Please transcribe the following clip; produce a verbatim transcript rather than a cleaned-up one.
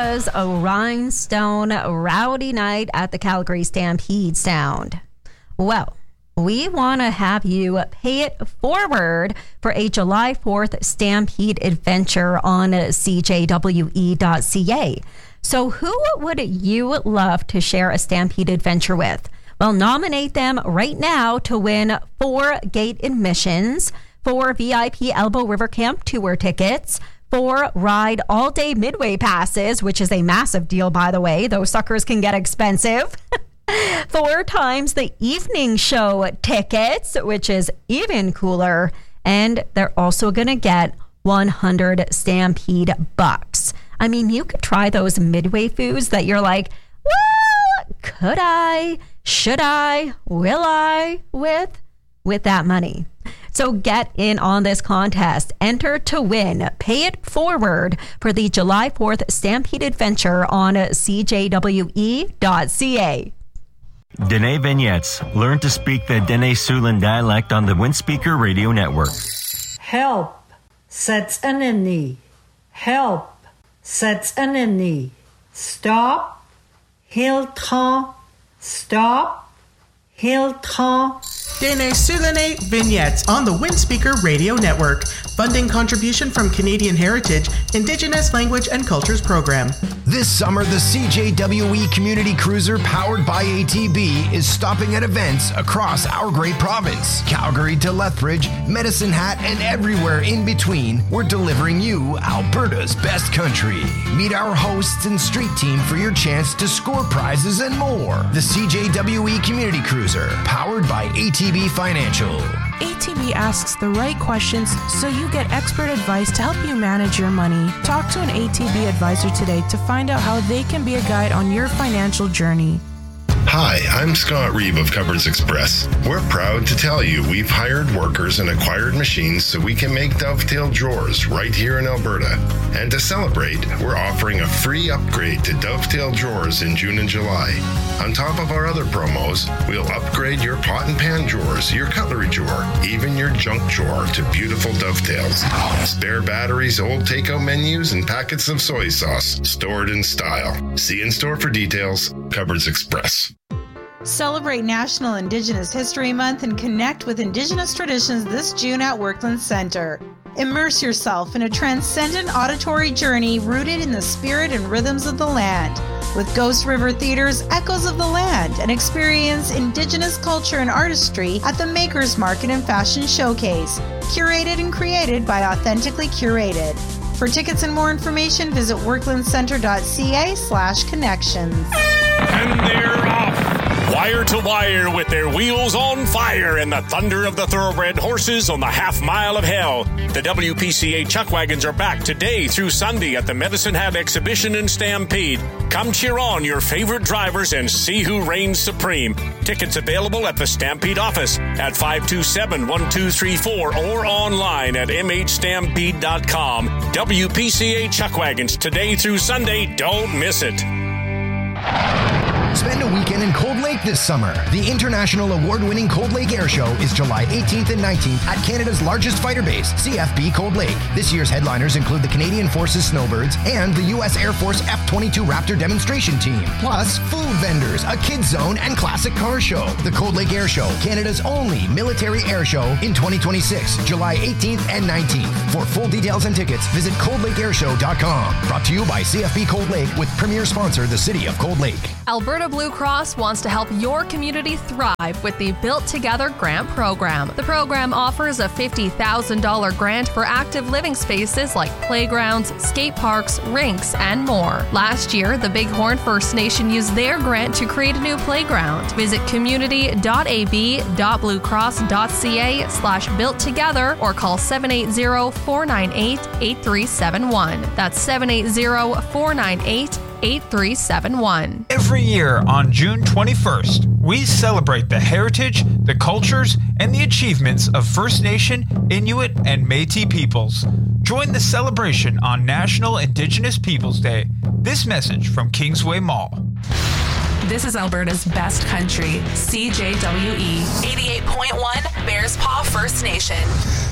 was a rhinestone rowdy night at the Calgary Stampede Sound. Well, we want to have you pay it forward for a July fourth Stampede adventure on C J W E dot C A. So who would you love to share a Stampede adventure with? Well, nominate them right now to win four gate admissions, four V I P Elbow River Camp tour tickets, four ride all-day Midway passes, which is a massive deal, by the way. Those suckers can get expensive. Four times the evening show tickets, which is even cooler. And they're also going to get one hundred Stampede bucks. I mean, you could try those Midway foods that you're like, well, could I, should I, will I, with, with that money. So get in on this contest. Enter to win. Pay it forward for the July fourth Stampede adventure on C J W E dot C A. Dene Vignettes. Learn to speak the Dene Siouxland dialect on the Windspeaker Radio Network. Help. Sets enemy. Help. Sets enemy. Stop. Hilton. Stop. Hilton. Dene Siouxland Vignettes on the Windspeaker Radio Network. Funding contribution from Canadian Heritage, Indigenous Language and Cultures Program. This summer, the C J W E Community Cruiser powered by A T B is stopping at events across our great province. Calgary to Lethbridge, Medicine Hat, and everywhere in between, we're delivering you Alberta's best country. Meet our hosts and street team for your chance to score prizes and more. The C J W E Community Cruiser, powered by A T B Financial. A T B asks the right questions so you get expert advice to help you manage your money. Talk to an A T B advisor today to find out how they can be a guide on your financial journey. Hi, I'm Scott Reeve of Cupboards Express. We're proud to tell you we've hired workers and acquired machines so we can make dovetail drawers right here in Alberta. And to celebrate, we're offering a free upgrade to dovetail drawers in June and July. On top of our other promos, we'll upgrade your pot and pan drawers, your cutlery drawer, even your junk drawer to beautiful dovetails. Spare batteries, old takeout menus, and packets of soy sauce stored in style. See in store for details. Cupboards Express. Celebrate National Indigenous History Month and connect with Indigenous traditions this June at Workland Center. Immerse yourself in a transcendent auditory journey rooted in the spirit and rhythms of the land. With Ghost River Theater's Echoes of the Land, and experience Indigenous culture and artistry at the Makers Market and Fashion Showcase, curated and created by Authentically Curated. For tickets and more information, visit worklandcenter.ca slash connections. And they're off! Wire to wire with their wheels on fire and the thunder of the thoroughbred horses on the half mile of hell. The W P C A Chuck Wagons are back today through Sunday at the Medicine Hat Exhibition and Stampede. Come cheer on your favorite drivers and see who reigns supreme. Tickets available at the Stampede office at five two seven, one two three four or online at m h stampede dot com. W P C A Chuck Wagons today through Sunday. Don't miss it. Spend a weekend in Cold Lake this summer. The international award-winning Cold Lake Air Show is July eighteenth and nineteenth at Canada's largest fighter base, C F B Cold Lake. This year's headliners include the Canadian Forces Snowbirds and the U S Air Force F twenty-two Raptor demonstration team. Plus, food vendors, a kids zone, and classic car show. The Cold Lake Air Show, Canada's only military air show in twenty twenty-six, July eighteenth and nineteenth. For full details and tickets, visit cold lake air show dot com. Brought to you by C F B Cold Lake with premier sponsor, the City of Cold Lake. Alberta Blue Cross wants to help your community thrive with the Built Together Grant Program. The program offers a fifty thousand dollars grant for active living spaces like playgrounds, skate parks, rinks, and more. Last year, the Bighorn First Nation used their grant to create a new playground. Visit community.ab.bluecross.ca slash built together or call seven eight zero, four nine eight, eight three seven one. That's seven eight zero, four nine eight, eight three seven one. Every year on June twenty-first, we celebrate the heritage, the cultures, and the achievements of First Nation, Inuit, and Métis peoples. Join the celebration on National Indigenous Peoples Day. This message from Kingsway Mall. This is Alberta's best country, C J W E eighty-eight point one Bears Paw First Nation.